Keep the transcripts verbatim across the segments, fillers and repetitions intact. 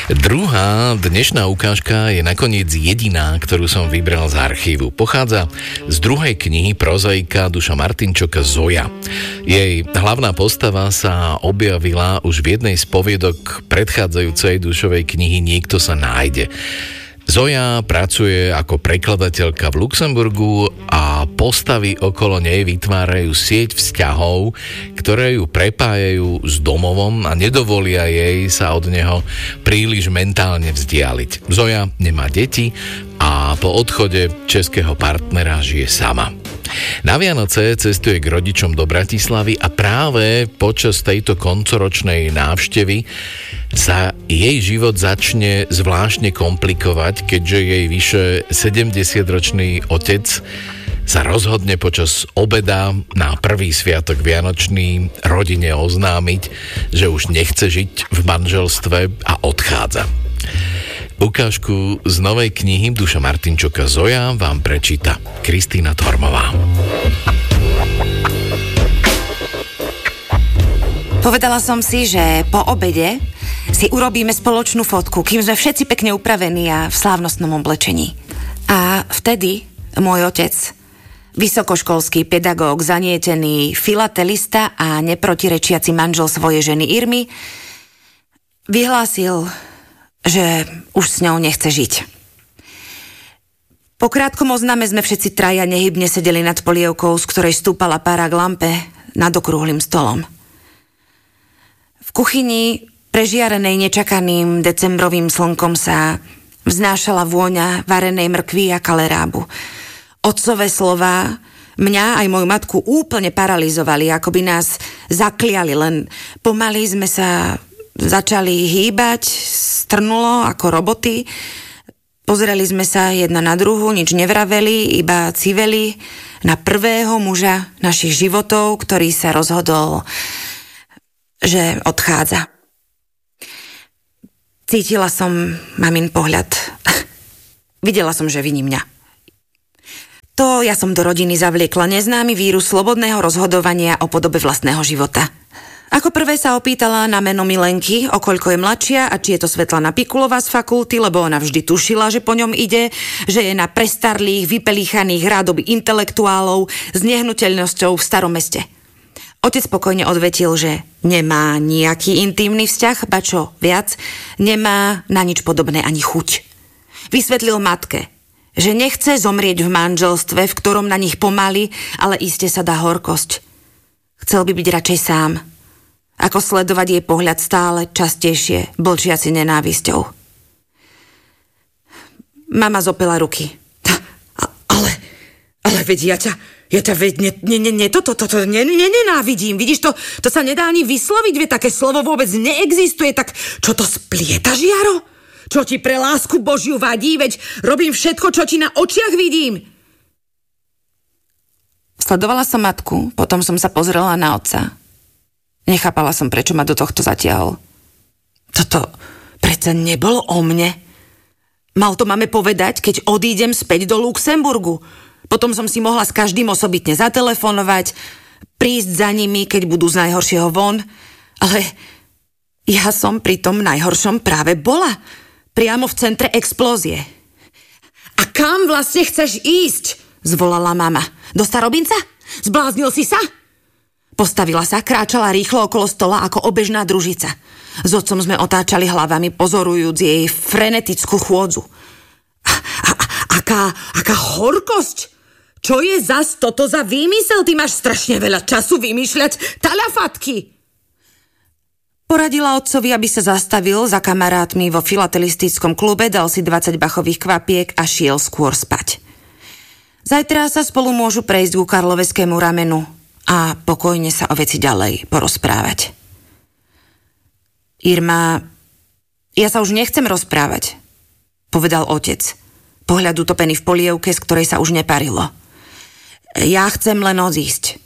Druhá dnešná ukážka je nakoniec jediná, ktorú som vybral z archívu. Pochádza z druhej knihy prozaika Duša Martinčoka Zoja. Jej hlavná postava sa objavila už v jednej z poviedok predchádzajúcej Dušovej knihy Niekto sa nájde. Zoja pracuje ako prekladateľka v Luxemburgu a postavy okolo nej vytvárajú sieť vzťahov, ktoré ju prepájajú s domovom a nedovolia jej sa od neho príliš mentálne vzdialiť. Zoja nemá deti a po odchode českého partnera žije sama. Na Vianoce cestuje k rodičom do Bratislavy a práve počas tejto koncoročnej návštevy sa jej život začne zvláštne komplikovať, keďže jej vyše sedemdesiatročný otec sa rozhodne počas obeda na prvý sviatok vianočný rodine oznámiť, že už nechce žiť v manželstve a odchádza. Ukážku z novej knihy Duša Martinčoka Zoja vám prečíta Kristýna Tormová. Povedala som si, že po obede si urobíme spoločnú fotku, kým sme všetci pekne upravení a v slávnostnom oblečení. A vtedy môj otec, vysokoškolský pedagóg, zanietený filatelista a neprotirečiaci manžel svojej ženy Irmy, vyhlásil, že už s ňou nechce žiť. Po krátkom oznáme sme všetci traja nehybne sedeli nad polievkou, z ktorej stúpala pára k lampe nad okrúhlym stolom. V kuchyni, prežiarenej nečakaným decembrovým slnkom, sa vznášala vôňa varenej mrkvy a kalerábu. Otcové slová mňa aj moju matku úplne paralizovali, ako by nás zakliali, len pomaly sme sa začali hýbať, strnulo ako roboty. Pozreli sme sa jedna na druhu, nič nevraveli, iba civeli na prvého muža našich životov, ktorý sa rozhodol, že odchádza. Cítila som mamin pohľad. Videla som, že viní mňa. To ja som do rodiny zavliekla neznámy vírus slobodného rozhodovania o podobe vlastného života. Ako prvé sa opýtala na meno Milenky, o koľko je mladšia a či je to Svetlana Pikulová z fakulty, lebo ona vždy tušila, že po ňom ide, že je na prestarlých, vypelíchaných rádoby intelektuálov s nehnuteľnosťou v starom meste. Otec spokojne odvetil, že nemá nejaký intímny vzťah, ba čo viac, nemá na nič podobné ani chuť. Vysvetlil matke, že nechce zomrieť v manželstve, v ktorom na nich pomaly, ale iste sa dá horkosť. Chcel by byť radšej sám, ako sledovať jej pohľad stále častejšie, blčiaci nenávisťou. Mama zopela ruky. Ale, ale veď ja ťa, ja ťa veď, ne, ne, ne, ne, toto, toto, ne, ne, nenávidím, vidíš, to, to sa nedá ani vysloviť, veď také slovo vôbec neexistuje, tak čo to splietaš, Jaro? Čo ti pre lásku Božiu vadí, veď robím všetko, čo ti na očiach vidím. Sledovala som matku, potom som sa pozrela na otca. Nechápala som, prečo ma do tohto zatiahol. Toto predsa nebolo o mne. Mal to máme povedať, keď odídem späť do Luxemburgu. Potom som si mohla s každým osobitne zatelefonovať, prísť za nimi, keď budú z najhoršieho von. Ale ja som pri tom najhoršom práve bola. Priamo v centre explózie. A kam vlastne chceš ísť? Zvolala mama. Do Starobinca? Zbláznil si sa? Postavila sa, kráčala rýchlo okolo stola ako obežná družica. S otcom sme otáčali hlavami, pozorujúc jej frenetickú chôdzu. A, a, aká, aká horkosť! Čo je zas toto za výmysel? Ty máš strašne veľa času vymýšľať talafatky. Poradila otcovi, aby sa zastavil za kamarátmi vo filatelistickom klube, dal si dvadsať bachových kvapiek a šiel skôr spať. Zajtra sa spolu môžu prejsť ku Karloveskému ramenu a pokojne sa o veci ďalej porozprávať. Irma, ja sa už nechcem rozprávať, povedal otec, pohľad utopený v polievke, z ktorej sa už neparilo. Ja chcem len odísť.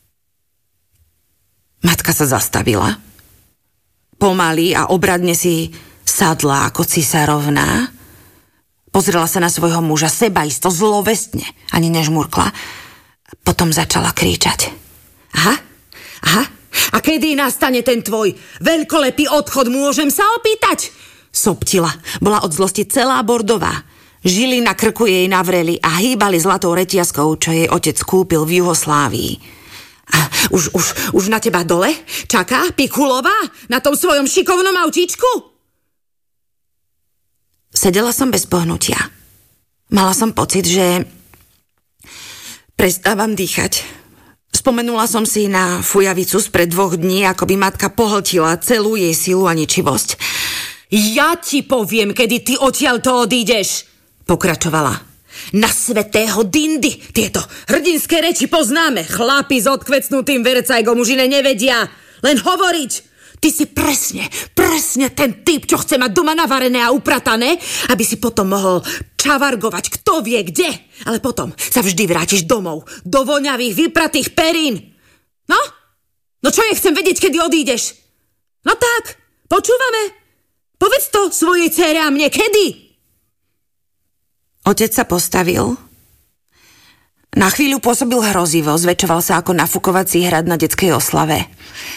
Matka sa zastavila, pomaly a obradne si sadla ako cisárovná, pozrela sa na svojho muža sebaisto, zlovestne, ani nežmurkla, potom začala kričať. Aha, aha, a kedy nastane ten tvoj veľkolepý odchod, môžem sa opýtať? Soptila. Bola od zlosti celá bordová. Žily na krku jej navreli a hýbali zlatou reťazkou, čo jej otec kúpil v Juhoslávii. A už, už, už na teba dole čaká Pikulová na tom svojom šikovnom autíčku? Sedela som bez pohnutia. Mala som pocit, že prestávam dýchať. Spomenula som si na fujavicu spred dvoch dní, ako by matka pohltila celú jej silu a ničivosť. Ja ti poviem, kedy ty odtiaľto odídeš, pokračovala. Na svätého Dindy tieto hrdinské reči poznáme. Chlapi s odkvecnutým vercajgom už iné nevedia. Len hovoriť. Ty si presne, presne ten typ, čo chce mať doma navarené a upratané, aby si potom mohol čavargovať kto vie kde. Ale potom sa vždy vrátiš domov, do voňavých, vypratých perín. No? No čo je, chcem vedieť, kedy odídeš? No tak, počúvame? Povedz to svojej dcére a mne, kedy? Otec sa postavil. Na chvíľu pôsobil hrozivo, zväčšoval sa ako nafukovací hrad na detskej oslave.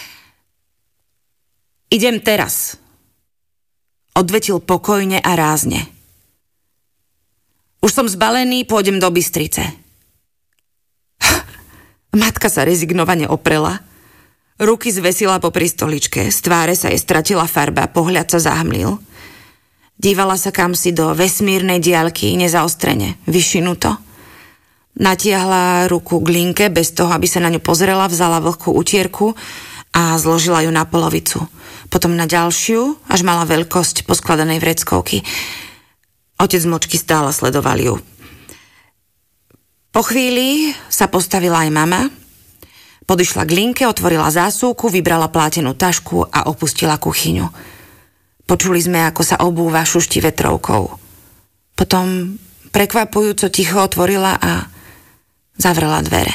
Idem teraz, odvetil pokojne a rázne. Už som zbalený, pôjdem do Bystrice. Matka sa rezignovane oprela, ruky zvesila popri stoličke, z tváre sa jej stratila farba, pohľad sa zahmlil. Dívala sa kamsi do vesmírnej diaľky, nezaostrene, vyšinuto. Natiahla ruku k linke, bez toho, aby sa na ňu pozrela, vzala vlhkú utierku a zložila ju na polovicu. Potom na ďalšiu, až mala veľkosť poskladanej vreckovky. Otec močky stále sledoval ju. Po chvíli sa postavila aj mama, podišla k linke, otvorila zásuvku, vybrala plátenú tašku a opustila kuchyňu. Počuli sme, ako sa obúva šušti vetrovkou. Potom prekvapujúco ticho otvorila a zavrela dvere.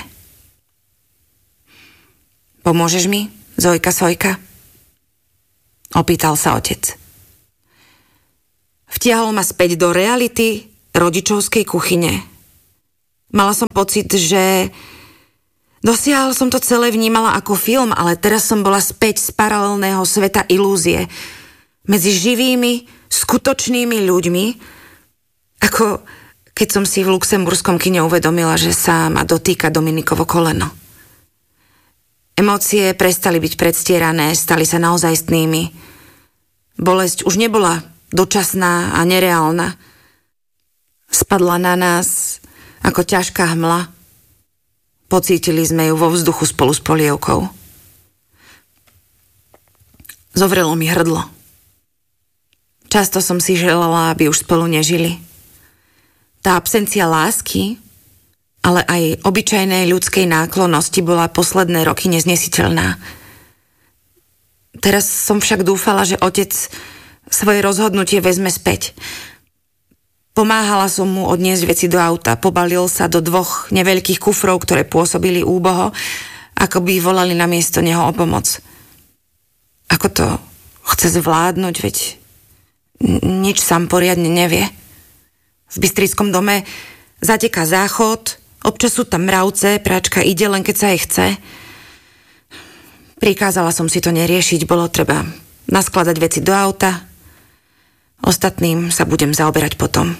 Pomôžeš mi, Zojka Sojka? Opýtal sa otec. Vtiahol ma späť do reality rodičovskej kuchyne. Mala som pocit, že dosiahol som to celé vnímala ako film, ale teraz som bola späť z paralelného sveta ilúzie. Medzi živými, skutočnými ľuďmi, ako keď som si v luxemburskom kine uvedomila, že sa ma dotýka Dominikovo koleno. Emócie prestali byť predstierané, stali sa naozajstnými. Bolesť už nebola dočasná a nereálna. Spadla na nás ako ťažká hmla. Pocítili sme ju vo vzduchu spolu s polievkou. Zovrelo mi hrdlo. Často som si želala, aby už spolu nežili. Tá absencia lásky, ale aj obyčajnej ľudskej náklonnosti bola posledné roky neznesiteľná. Teraz som však dúfala, že otec svoje rozhodnutie vezme späť. Pomáhala som mu odniesť veci do auta, pobalil sa do dvoch neveľkých kufrov, ktoré pôsobili úboho, ako by volali na miesto neho o pomoc. Ako to chce zvládnuť, veď nič sám poriadne nevie. V bystrickom dome zateká záchod, občas sú tam mravce, práčka ide len keď sa jej chce. Prikázala som si to neriešiť, bolo treba naskladať veci do auta. Ostatným sa budem zaoberať potom.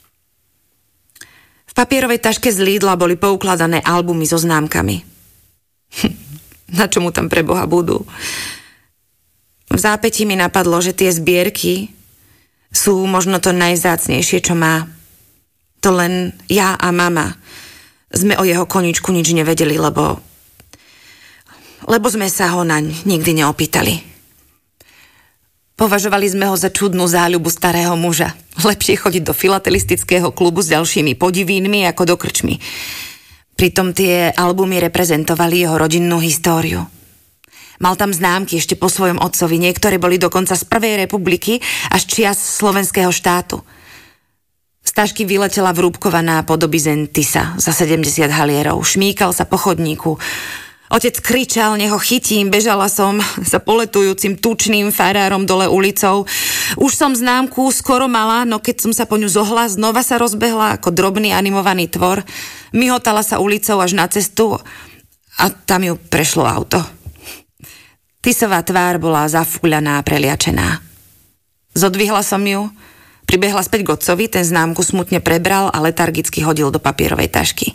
V papierovej taške z Lidla boli poukladané albumy so známkami. Na čo mu tam pre Boha budú? V zápätí mi napadlo, že tie zbierky sú možno to najvzácnejšie, čo má. To len ja a mama sme o jeho koničku nič nevedeli, lebo lebo sme sa ho naň nikdy neopýtali. Považovali sme ho za čudnú záľubu starého muža. Lepšie chodiť do filatelistického klubu s ďalšími podivínmi ako do krčmy. Pritom tie albumy reprezentovali jeho rodinnú históriu. Mal tam známky ešte po svojom otcovi, niektoré boli dokonca z prvej republiky až čias slovenského štátu. Z tašky vyletela vrúbkovaná podobizeň Tisa za sedemdesiat halierov. Šmíkal sa po chodníku. Otec kričal, nech ho chytím, bežala som za poletujúcim tučným farárom dole ulicou. Už som známku skoro mala, no keď som sa po ňu zohla, znova sa rozbehla ako drobný animovaný tvor. Myhotala sa ulicou až na cestu a tam ju prešlo auto. Tisová tvár bola zafúľaná a preliačená. Zodvihla som ju, pribehla späť k otcovi, ten známku smutne prebral a letargicky hodil do papierovej tašky.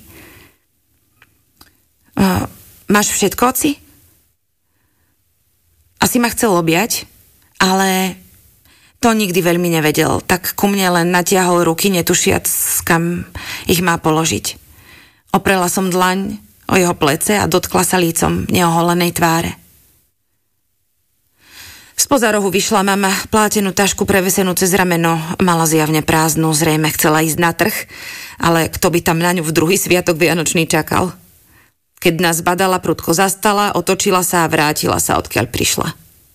Uh, máš všetko, oci? Asi ma chcel objať, ale to nikdy veľmi nevedel, tak ku mne len natiahol ruky, netušiac, kam ich má položiť. Oprela som dlaň o jeho plece a dotkla sa lícom neoholenej tváre. Spoza rohu vyšla mama, plátenú tašku prevesenú cez rameno, mala zjavne prázdnu, zrejme chcela ísť na trh, ale kto by tam na ňu v druhý sviatok vianočný čakal? Keď nás badala, prudko zastala, otočila sa a vrátila sa, odkiaľ prišla.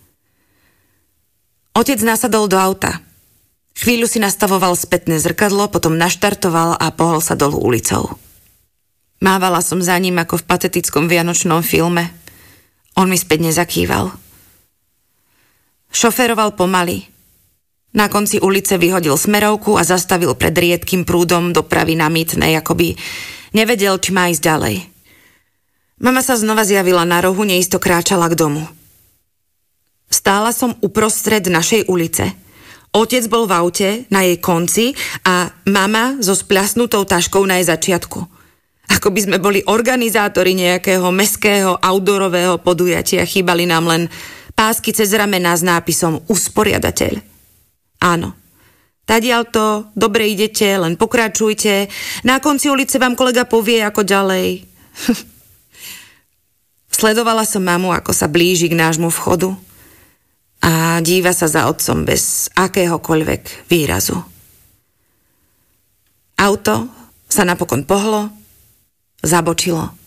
Otec nasadol do auta. Chvíľu si nastavoval spätné zrkadlo, potom naštartoval a pohol sa dolu ulicou. Mávala som za ním ako v patetickom vianočnom filme. On mi späť nezakýval. Šoféroval pomaly. Na konci ulice vyhodil smerovku a zastavil pred riedkym prúdom dopravy na Mýtnej, akoby nevedel, či má ísť ďalej. Mama sa znova zjavila na rohu, neisto kráčala k domu. Stála som uprostred našej ulice. Otec bol v aute na jej konci a mama so spľasnutou taškou na jej začiatku. Ako by sme boli organizátori nejakého mestského outdoorového podujatia, chýbali nám len pásky cez ramená s nápisom usporiadateľ. Áno. Tadiaľto, dobre idete, len pokračujte. Na konci ulice vám kolega povie, ako ďalej. Sledovala som mamu, ako sa blíži k nášmu vchodu a díva sa za otcom bez akéhokoľvek výrazu. Auto sa napokon pohlo, zabočilo